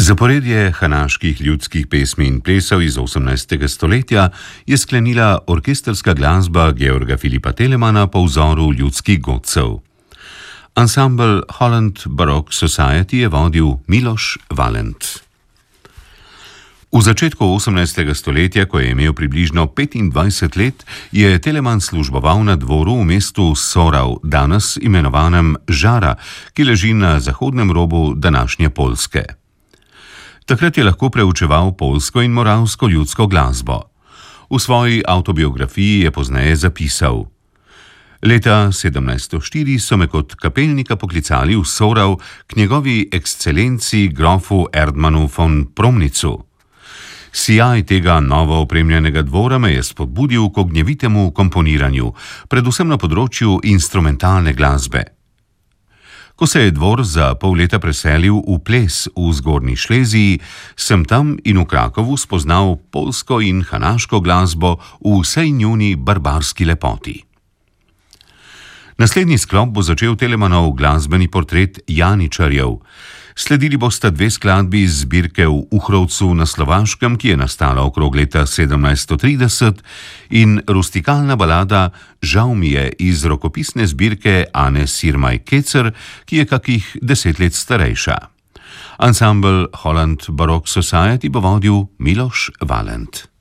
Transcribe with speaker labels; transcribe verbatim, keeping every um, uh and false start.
Speaker 1: Zaporedje hanaških ljudskih pesmi in plesov iz osemnajstega stoletja je sklenila orkestrska glasba Georga Filipa Telemana po vzoru ljudskih godcev. Ansambel Holland Baroque Society je vodil Miloš Valent. V začetku osemnajstega stoletja, ko je imel približno petindvajset let, je Telemann služboval na dvoru v mestu Sorau, danes imenovanem Žara, ki leži na zahodnem robu današnje Poljske. Takrat je lahko preučeval poljsko in moravsko ljudsko glasbo. V svoji avtobiografiji je pozneje zapisal: Leta sedemnajststo štiri so me kot kapelnika poklicali v Sorau k njegovi ekscelenci grofu Erdmannu von Promnicu. Sijaj tega novo opremljenega dvora me je spodbudil k ognjevitemu komponiranju, predvsem na področju instrumentalne glasbe. Ko se je dvor za pol leta preselil v ples v Zgornji Šleziji, sem tam in v Krakovu spoznal poljsko in hanaško glasbo v vsej njuni barbarski lepoti. Naslednji sklop bo začel Telemannov glasbeni portret Janičarjev. Sledili bosta dve skladbi iz zbirke v Uhrovcu na Slovaškem, ki je nastala okrog leta sedemnajststo trideset, in rustikalna balada Žal mi je iz rokopisne zbirke Ane Sirmaj Kecer, ki je kakih deset let starejša. Ansambel Holland Baroque Society bo vodil Miloš Valent.